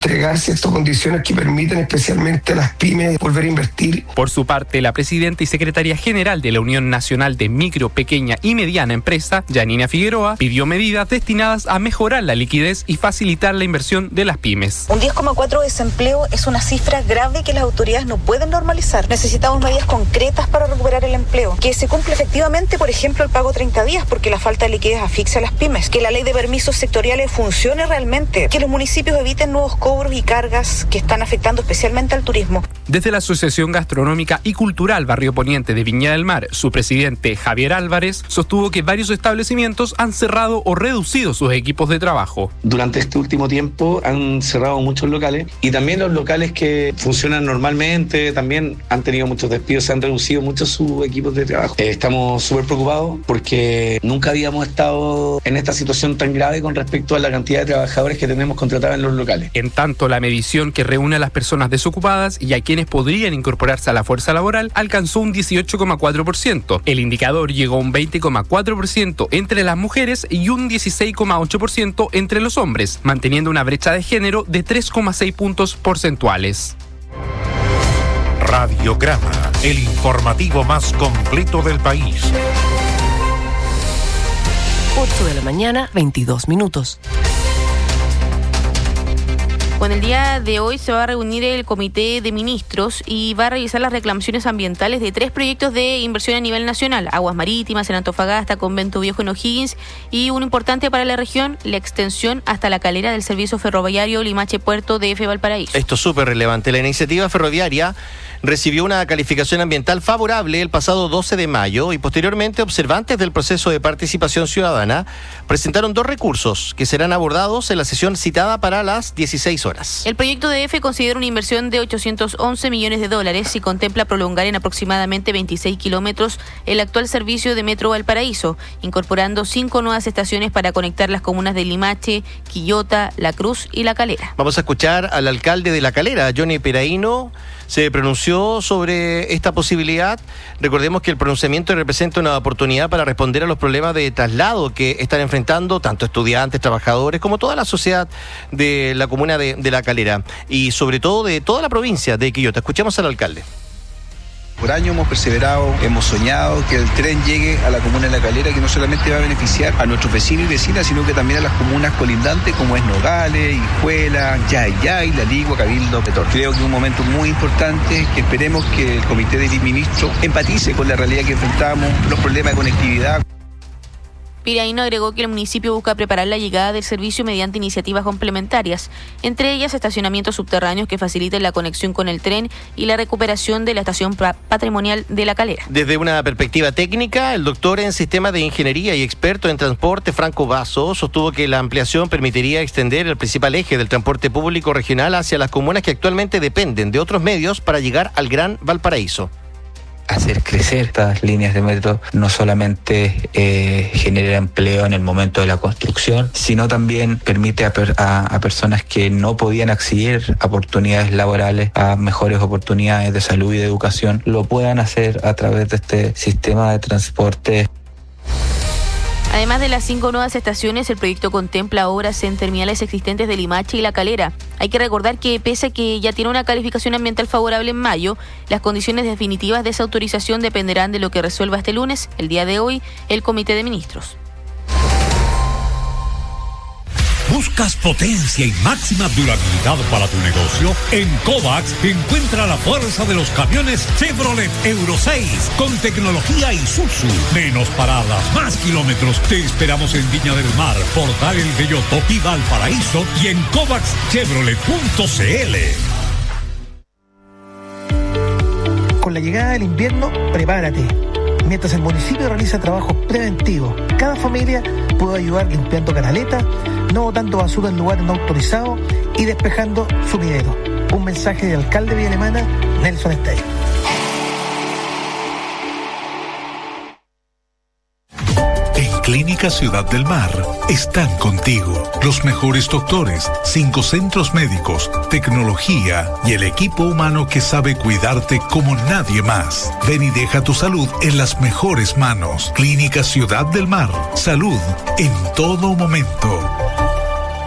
entregar ciertas condiciones que permiten especialmente a las pymes volver a invertir. Por su parte, la presidenta y secretaria general de la Unión Nacional de Micro, Pequeña y Mediana Empresa, Yanina Figueroa, pidió medidas destinadas a mejorar la liquidez y facilitar la inversión de las pymes. Un 10,4% de desempleo es una cifra grave que las autoridades no pueden normalizar. Necesitamos medidas concretas para recuperar el empleo. Que se cumpla efectivamente, por ejemplo, el pago 30 días, porque la falta de liquidez asfixia a las pymes. Que la ley de permisos sectoriales funcione realmente. Que los municipios eviten nuevos cobros y cargas que están afectando especialmente al turismo. Desde la Asociación Gastronómica y Cultural Barrio Poniente de Viña del Mar, su presidente Javier Álvarez sostuvo que varios establecimientos han cerrado o reducido sus equipos de trabajo. Durante este último tiempo han cerrado muchos locales y también los locales que funcionan normalmente también han tenido muchos despidos, se han reducido mucho sus equipos de trabajo. Estamos súper preocupados porque nunca habíamos estado en esta situación tan grave con respecto a la cantidad de trabajadores que tenemos contratados en los locales. En tanto, la medición que reúne a las personas desocupadas y a quienes podrían incorporarse a la fuerza laboral alcanzó un 18,4%. El indicador llegó a un 20,4% entre las mujeres y un 16,8% entre los hombres, manteniendo una brecha de género de 3,6 puntos porcentuales. Radiograma, el informativo más completo del país. 8 de la mañana, 22 minutos. Bueno, el día de hoy se va a reunir el Comité de Ministros y va a revisar las reclamaciones ambientales de 3 proyectos de inversión a nivel nacional: Aguas Marítimas en Antofagasta, Convento Viejo en O'Higgins y uno importante para la región, la extensión hasta La Calera del servicio ferroviario Limache-Puerto de Valparaíso. Esto es súper relevante. La iniciativa ferroviaria recibió una calificación ambiental favorable el pasado 12 de mayo y posteriormente observantes del proceso de participación ciudadana presentaron 2 recursos que serán abordados en la sesión citada para las 16 horas. El proyecto de EFE considera una inversión de $811 millones y contempla prolongar en aproximadamente 26 kilómetros el actual servicio de Metro Valparaíso, incorporando 5 nuevas estaciones para conectar las comunas de Limache, Quillota, La Cruz y La Calera. Vamos a escuchar al alcalde de La Calera, Johnny Peraíno. Se pronunció sobre esta posibilidad. Recordemos que el pronunciamiento representa una oportunidad para responder a los problemas de traslado que están enfrentando tanto estudiantes, trabajadores, como toda la sociedad de la comuna de La Calera y sobre todo de toda la provincia de Quillota. Escuchemos al alcalde. Por años hemos perseverado, hemos soñado que el tren llegue a la comuna de La Calera, que no solamente va a beneficiar a nuestros vecinos y vecinas, sino que también a las comunas colindantes como es Nogales, Hijuela, Yayay, La Ligua, Cabildo, Petor. Creo que es un momento muy importante que esperemos que el Comité de Ministros empatice con la realidad que enfrentamos, los problemas de conectividad. Piraíno agregó que el municipio busca preparar la llegada del servicio mediante iniciativas complementarias, entre ellas estacionamientos subterráneos que faciliten la conexión con el tren y la recuperación de la estación patrimonial de La Calera. Desde una perspectiva técnica, el doctor en sistemas de ingeniería y experto en transporte, Franco Basso, sostuvo que la ampliación permitiría extender el principal eje del transporte público regional hacia las comunas que actualmente dependen de otros medios para llegar al Gran Valparaíso. Hacer crecer estas líneas de metro no solamente genera empleo en el momento de la construcción, sino también permite a personas que no podían acceder a oportunidades laborales, a mejores oportunidades de salud y de educación, lo puedan hacer a través de este sistema de transporte. Además de las 5 nuevas estaciones, el proyecto contempla obras en terminales existentes de Limache y La Calera. Hay que recordar que pese a que ya tiene una calificación ambiental favorable en mayo, las condiciones definitivas de esa autorización dependerán de lo que resuelva este lunes, el día de hoy, el Comité de Ministros. ¿Buscas potencia y máxima durabilidad para tu negocio? En Kovacs encuentra la fuerza de los camiones Chevrolet Euro 6 con tecnología Isuzu. Menos paradas, más kilómetros. Te esperamos en Viña del Mar, Portal El Belloto y Valparaíso y en kovacschevrolet.cl. Con la llegada del invierno, prepárate. Mientras el municipio realiza trabajos preventivos, cada familia puede ayudar limpiando canaletas, no botando basura en lugares no autorizados y despejando sumidero. Un mensaje del alcalde de Villa Alemana, Nelson Stein. Clínica Ciudad del Mar están contigo. Los mejores doctores, 5 centros médicos, tecnología y el equipo humano que sabe cuidarte como nadie más. Ven y deja tu salud en las mejores manos. Clínica Ciudad del Mar. Salud en todo momento.